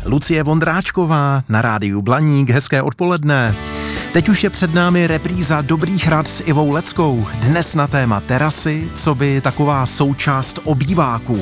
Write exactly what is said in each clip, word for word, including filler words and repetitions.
Lucie Vondráčková na rádiu Blaník, hezké odpoledne. Teď už je před námi repríza Dobrých rad s Ivou Leckou. Dnes na téma terasy, co by taková součást obýváků.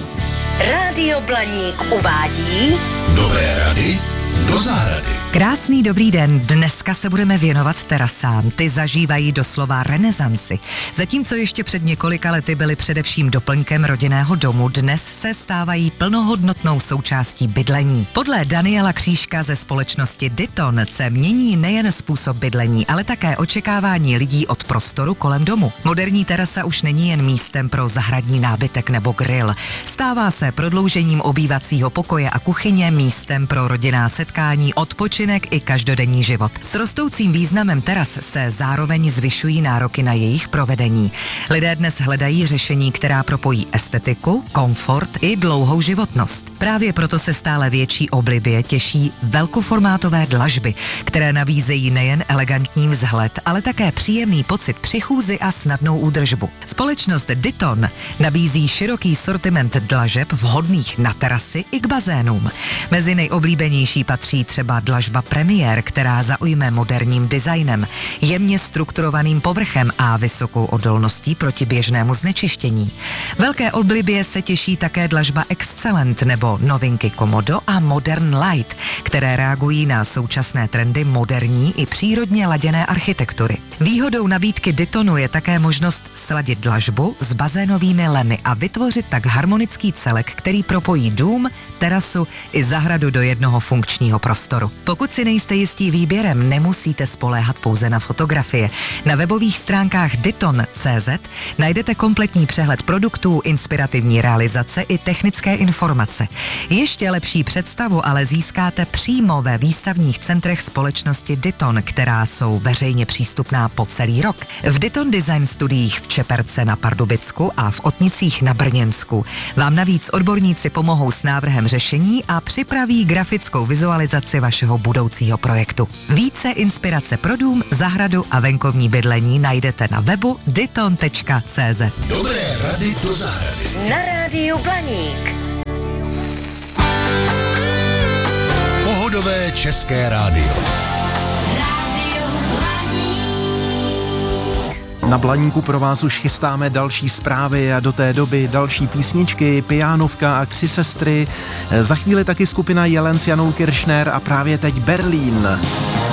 Rádio Blaník uvádí Dobré rady do zahrady. Krásný dobrý den, dneska se budeme věnovat terasám. Ty zažívají doslova renesanci. Zatímco ještě před několika lety byly především doplňkem rodinného domu, dnes se stávají plnohodnotnou součástí bydlení. Podle Daniela Křížka ze společnosti Dyton se mění nejen způsob bydlení, ale také očekávání lidí od prostoru kolem domu. Moderní terasa už není jen místem pro zahradní nábytek nebo grill. Stává se prodloužením obývacího pokoje a kuchyně, místem pro rodinná setkání, odpočinek i každodenní život. S rostoucím významem teras se zároveň zvyšují nároky na jejich provedení. Lidé dnes hledají řešení, která propojí estetiku, komfort i dlouhou životnost. Právě proto se stále větší oblibě těší velkoformátové dlažby, které nabízejí nejen elegantní vzhled, ale také příjemný pocit při chůzi a snadnou údržbu. Společnost Dyton nabízí široký sortiment dlažeb vhodných na terasy i k bazénům. Mezi nejoblíbenější patří třeba dlažba Premier, která zaujme moderním designem, jemně strukturovaným povrchem a vysokou odolností proti běžnému znečištění. Velké oblibě se těší také dlažba Excellent nebo novinky Komodo a Modern Light, které reagují na současné trendy moderní i přírodně laděné architektury. Výhodou nabídky Dytonu je také možnost sladit dlažbu s bazénovými lemy a vytvořit tak harmonický celek, který propojí dům, terasu i zahradu do jednoho funkčního prostoru. Pokud si nejste jistí výběrem, nemusíte spoléhat pouze na fotografie. Na webových stránkách dyton tečka cé zet najdete kompletní přehled produktů, inspirativní realizace i technické informace. Ještě lepší představu ale získáte přímo ve výstavních centrech společnosti Dyton, která jsou veřejně přístupná po celý rok. V Dyton Design studiích v Čeperce na Pardubicku a v Otnicích na Brněnsku vám navíc odborníci pomohou s návrhem řešení a připraví grafickou vizualizaci vašeho budoucího projektu. Více inspirace pro dům, zahradu a venkovní bydlení najdete na webu dyton tečka cé zet. Dobré rady do zahrady. na rádiu Blaník. Pohodové české rádio. Na Blaníku pro vás už chystáme další zprávy a do té doby další písničky, Pijánovka a Tři sestry. Za chvíli taky skupina Jelen s Janou Kiršner a právě teď Berlín.